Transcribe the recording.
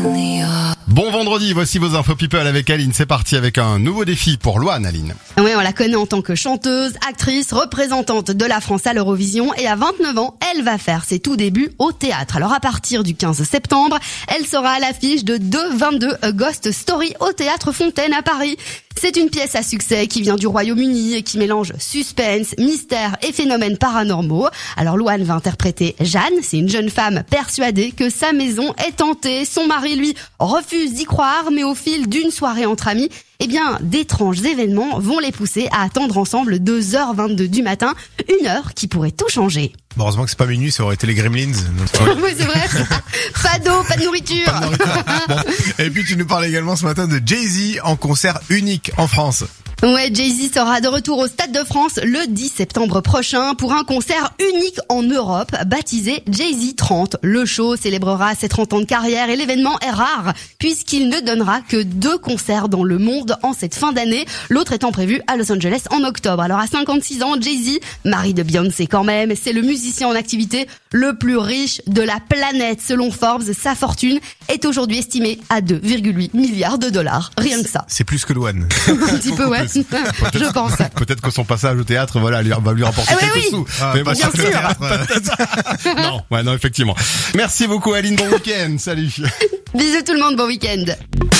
Bon vendredi, voici vos infos people avec Aline. C'est parti avec un nouveau défi pour Louane, Aline. Oui, on la connaît en tant que chanteuse, actrice, représentante de la France à l'Eurovision et à 29 ans, elle va faire ses tout débuts au théâtre. Alors à partir du 15 septembre, elle sera à l'affiche de 2/22 A Ghost Story au Théâtre Fontaine à Paris. C'est une pièce à succès qui vient du Royaume-Uni et qui mélange suspense, mystère et phénomènes paranormaux. Alors Louane va interpréter Jeanne, c'est une jeune femme persuadée que sa maison est hantée. Son mari, lui, refuse d'y croire, mais au fil d'une soirée entre amis, eh bien, d'étranges événements vont les pousser à attendre ensemble 2h22 du matin, une heure qui pourrait tout changer. Bon, heureusement que c'est pas minuit, ça aurait été les Gremlins. Oui, c'est vrai. Pas d'eau, pas de nourriture. Bon. Et puis tu nous parles également ce matin de Jay-Z en concert unique en France. Ouais, Jay-Z sera de retour au Stade de France le 10 septembre prochain pour un concert unique en Europe, baptisé Jay-Z 30. Le show célébrera ses 30 ans de carrière et l'événement est rare puisqu'il ne donnera que 2 concerts dans le monde en cette fin d'année, l'autre étant prévu à Los Angeles en octobre. Alors à 56 ans, Jay-Z, mari de Beyoncé quand même, c'est le musicien en activité le plus riche de la planète. Selon Forbes, sa fortune est aujourd'hui estimée à 2,8 milliards de dollars. Rien que ça. C'est plus que Louane. Un petit peu, ouais. Je pense. Peut-être que son passage au théâtre, voilà, va lui rapporter quelques sous. Mais pas bon, sûr. non, effectivement. Merci beaucoup, Aline. Bon week-end. Salut. Bisous tout le monde, bon week-end.